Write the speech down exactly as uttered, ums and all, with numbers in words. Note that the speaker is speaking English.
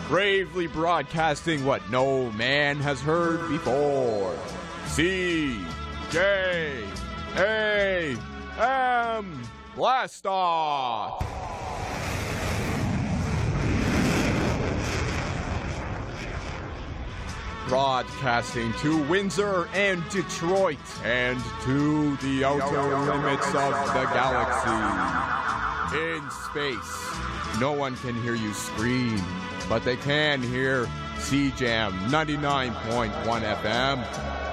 bravely broadcasting what no man has heard before. C J A M Blast Off! Broadcasting to Windsor and Detroit and to the outer limits of the galaxy. In space, no one can hear you scream, but they can hear C Jam ninety-nine point one F M